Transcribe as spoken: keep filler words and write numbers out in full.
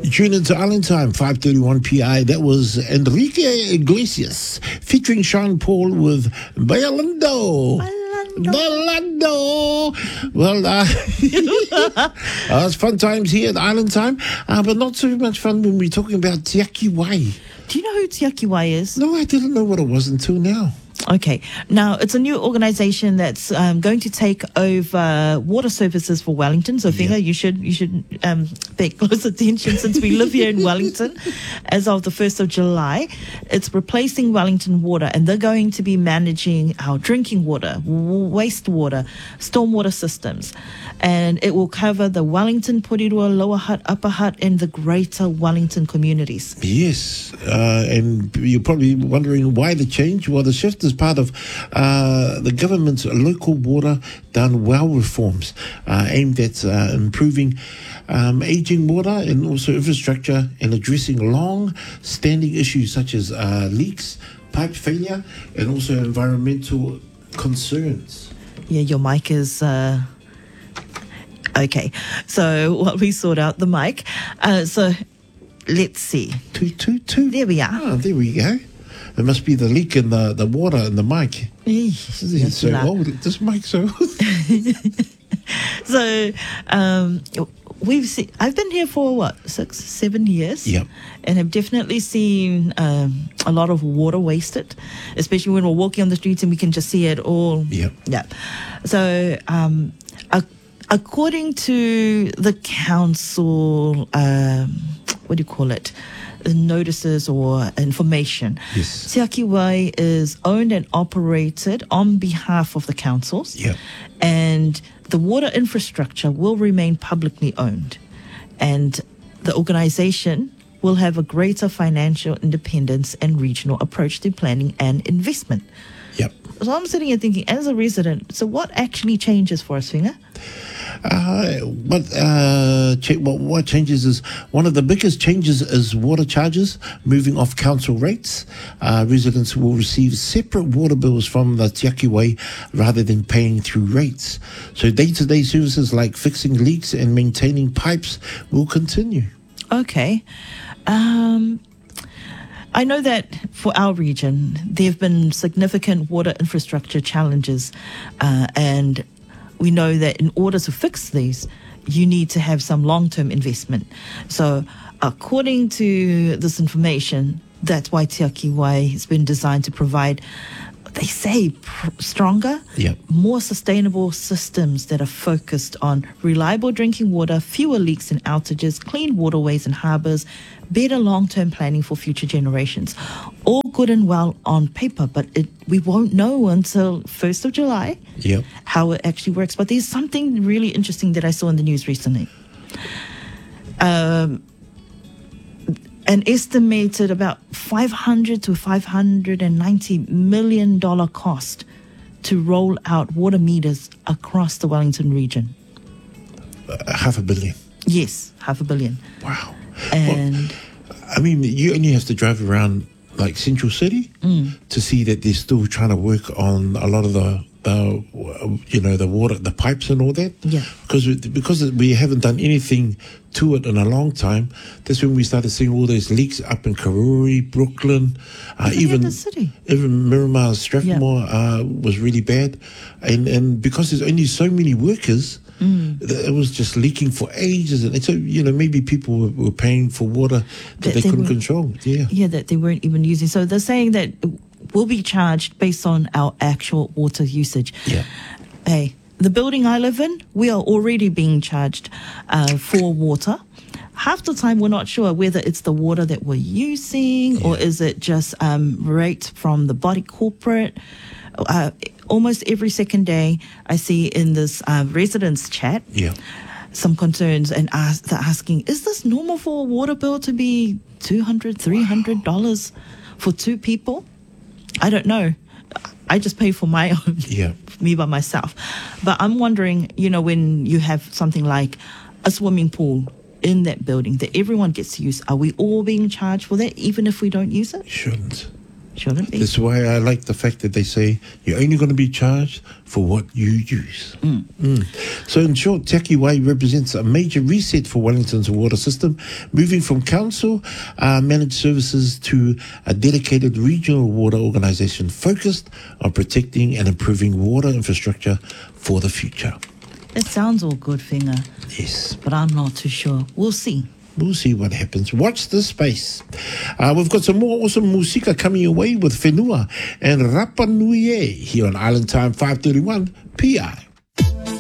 Tune into Island Time, five thirty-one P I. That was Enrique Iglesias featuring Sean Paul with Bailando. Bailando. Well, uh, uh, it's fun times here at Island Time, uh, but not so much fun when we're talking about Tiaki Wai. Do you know who Tiaki Wai is? No, I didn't know what it was until now. Okay. Now, it's a new organisation that's um, going to take over water services for Wellington. So, Finger, yeah. you should you should um, pay close attention since we live here in Wellington as of the first of July. It's replacing Wellington Water, and they're going to be managing our drinking water, wastewater, stormwater systems. And it will cover the Wellington, Porirua, Lower Hutt, Upper Hutt, and the greater Wellington communities. Yes. Uh, and you're probably wondering why the change. Well, the shift is part of uh, the government's local water done well reforms uh, aimed at uh, improving um, aging water and also infrastructure and addressing long-standing issues such as uh, leaks, pipe failure, and also environmental concerns. Yeah, your mic is... Uh Okay, so while we sort out the mic, uh, so let's see. Two, two, two. There we are. Oh, there we go. It must be the leak in the, the water in the mic. Yes, it's so old. This mic's so old. So um, we've seen. I've been here for what six, seven years. Yep. And have definitely seen um, a lot of water wasted, especially when we're walking on the streets and we can just see it all. Yep. Yeah. So um, a according to the council, um, what do you call it, notices or information, yes. Tiaki Wai is owned and operated on behalf of the councils, yep. and the water infrastructure will remain publicly owned, and the organisation will have a greater financial independence and regional approach to planning and investment. Yep. So I'm sitting here thinking, as a resident, so what actually changes for us, Finger? Uh, what, uh, ch- what what changes is one of the biggest changes is water charges moving off council rates. Uh, residents will receive separate water bills from the Tiaki Wai rather than paying through rates. So day-to-day services like fixing leaks and maintaining pipes will continue. Okay. Um, I know that for our region, there have been significant water infrastructure challenges, uh, and we know that in order to fix these, you need to have some long-term investment. So according to this information, that's why Tiaki Wai has been designed to provide, they say, pr- stronger, yep. more sustainable systems that are focused on reliable drinking water, fewer leaks and outages, clean waterways and harbours, better long-term planning for future generations. All good and well on paper, but it, we won't know until first of July yep. how it actually works. But there's something really interesting that I saw in the news recently. Um, an estimated about five hundred to five hundred ninety million dollars cost to roll out water meters across the Wellington region. Uh, half a billion. Yes, half a billion. Wow. And well, I mean, you only have to drive around like Central City mm. to see that they're still trying to work on a lot of the, the you know, the water, the pipes and all that. Yeah. Because we, because we haven't done anything to it in a long time. That's when we started seeing all those leaks up in Karori, Brooklyn, uh, even the city. even Miramar, Strathmore yeah. uh, was really bad, and and because there's only so many workers. Mm. It was just leaking for ages, and so you know maybe people were, were paying for water that, that they, they couldn't control. Yeah, yeah, that they weren't even using. So they're saying that we'll be charged based on our actual water usage. Yeah. Hey, the building I live in, we are already being charged uh, for water. Half the time, we're not sure whether it's the water that we're using yeah. or is it just um, rates from the body corporate. Uh, almost every second day, I see in this uh, residents chat yeah. some concerns and ask, they're asking, is this normal for a water bill to be two hundred dollars, three hundred dollars wow. for two people? I don't know. I just pay for my own, yeah. me by myself. But I'm wondering, you know, when you have something like a swimming pool in that building that everyone gets to use, are we all being charged for that, even if we don't use it? Shouldn't. Shouldn't be. That's why I like the fact that they say you're only going to be charged for what you use. Mm. Mm. So in short, Te Aki Wai represents a major reset for Wellington's water system, moving from council uh, managed services to a dedicated regional water organisation focused on protecting and improving water infrastructure for the future. It sounds all good, Whenga, Yes. but I'm not too sure. We'll see. We'll see what happens. Watch this space. Uh, we've got some more awesome musika coming your way with Whenua and Rapa Nui E here on Island Time five thirty-one P I.